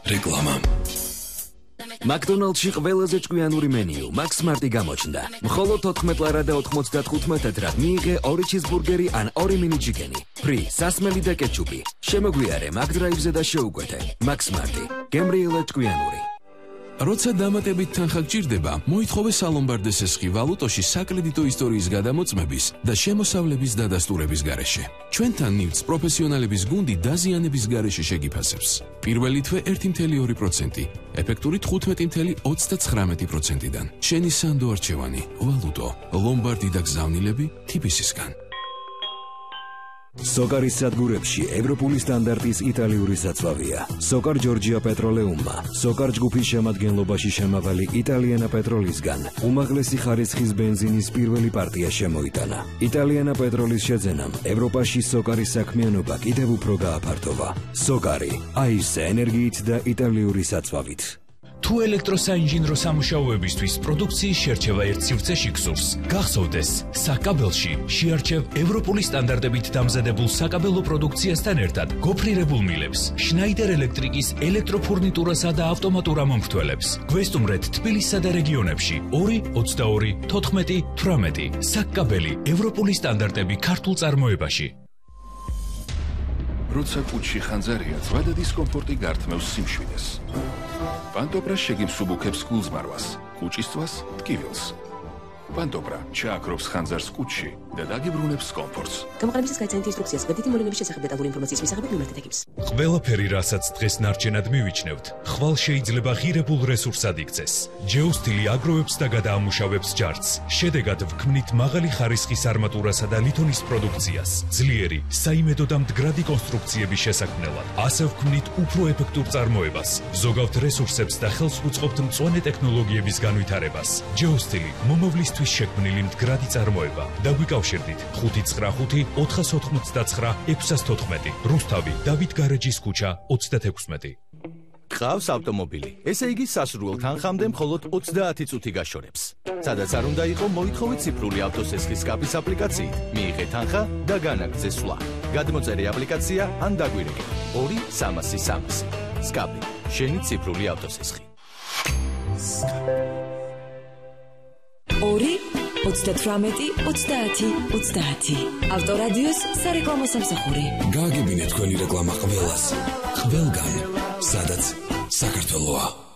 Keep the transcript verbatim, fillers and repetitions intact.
რეკლამა. McDonald's-ში ყველაზე ჭკვიანური მენიუ Max Smart-ი გამოჩნდა. მხოლოდ ოთხმეტ ლარა და ოთხმოცდათხუთმეტ ეტრად მიიღე ორი ჩიზბურგერი ან ორი მინი ჩიკენი. ფრი, სასმელი და კეჩუპი. შემოგვიარე McDrive-ზე და შეუკვეთე. Max Smart-ი. გემრიელად ჭკვიანური. როცა დამატებით თანხა გჭირდება, მოითხოვე სალომბარდეს ესხი ვალუტოში საკრედიტო ისტორიის გადამოწმების და შემოსავლების დადასტურების გარეშე. ჩვენთან ნივთს პროფესიონალების გუნდი დაზიანების გარეშე შეგიფასებს. პირველი თვე ერთი წუთი ორი პროცენტი, ეფექტური თხუთმეტი წუთი ოცდაცხრამეტი პროცენტიდან. შენი სანდო არჩევანი, ვალუტო, ლომბარდი და გზავნილები თიბისისგან. Სოკარის სადგურებში ევროპული სტანდარტის იტალიური საწვავია. Სოკარ ჯორჯია პეტროლეუმმა, სოკარ ჯგუფის შემადგენლობაში შემავალი იტალიანა პეტროლისგან უმაღლესი ხარისხის ბენზინის პირველი პარტია შემოიტანა. იტალიანა პეტროლის შეძენამ ევროპაში სოკარის საქმიანობა კიდევ უფრო გააფართოვა. სოკარი, აისე ენერგიით და იტალიური საწვავით. თუ ელექტროსაინჟინრო სამუშაოებისთვის პროდუქციის შერჩევა ერთ სივრცეში გსურს, გახსოვდეს, საკაბელში შეარჩევ ევროპული სტანდარტებით დამზადებულ საკაბელო პროდუქციასთან ერთად გოფრირებულ მილებს, შნაიდერ ელექტრიკის ელექტროფურნიტურასა და ავტომატურ ამომრთველებს. გვესტუმრეთ თბილისსა და რეგიონებში ორი ოცდაორი თოთხმეტი თვრამეტი. საკაბელი ევროპული სტანდარტები ქართულ წარმოებაში. როცა კუჩში ხანძარია, ზვადა დისკომფორტი გართმევს სიმშვიდეს. Pantopra შეგიმსუბუქებს გულზმარვას, კუჭისწვას, ტკივილს. Pantopra ჩააქრობს ხანძარს კუჭში და დაგიბრუნებს კომფორტს. გამოყენებისას გაიცანით ინსტრუქციას გვერდითი მოვლენების შესახებ დეტალური ინფორმაციის მისაღებად მიმართეთ ექიმს. ყველაფერი, რასაც დღეს ნარჩენად მივიჩნევთ, ხვალ შეიძლება ღირებულ რესურსად იქცეს. ჯეოსტილი აგროვებს და გადაამუშავებს ჯარცს. შედეგად ვქმნით მაღალი ხარისხის არმატურასა და ლითონის პროდუქციას, ძლიერი, საიმედო და მდგრადი კონსტრუქციების შესაქმნელად. ასე ვქმნით უფრო ეფექტურ წარმოებას, ზოგავთ რესურსებს და ხელს ვუწყობთ მწვანე ტექნოლოგიების განვითარებას. ჯეოსტილი მომავლისთვის შექმნილი მდგრადი წარმოება. დაგვიკავშირდით ხუთი ცხრა ხუთი ოთხას ოთხმოცდაცხრა ექვსას თოთხმეტი. რუსთავი, დავით გარეჯის ქუჩა ოცდათექვსმეტი. გყავს ავტომობილი, ესე იგი სასურველ თანხამდე მხოლოდ ოცდაათი წუთი გაშორებს. სადაც არ უნდა იყო, მოითხოვე ციფრული ავტოსესხის კაპის აპლიკაციით, მიიღე თანხა და განაგრძე სვლა. გადმოწერე აპლიკაცია ან დაგვირეკე ორი სამასი სამასი. სკაპი, შენი ციფრული ავტოსესხი. ორი ოცდათვრამეტი ოცდაათი ოცდაათი. ავტორადიოს სარეკლამო სამსახური. გააგებინეთ თქვენი რეკლამა ყველას, ყველგან, სადაც საქართველოა.